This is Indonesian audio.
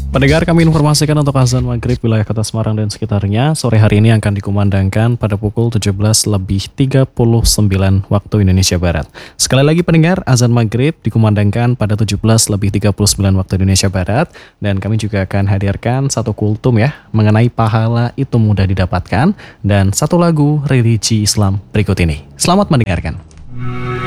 Pendengar, kami informasikan untuk azan maghrib wilayah Kota Semarang dan sekitarnya sore hari ini akan dikumandangkan pada pukul 17.39 waktu Indonesia Barat. Sekali lagi pendengar, azan maghrib dikumandangkan pada 17.39 waktu Indonesia Barat, dan kami juga akan hadirkan satu kultum ya mengenai pahala itu mudah didapatkan dan satu lagu religi Islam berikut ini. Selamat mendengarkan.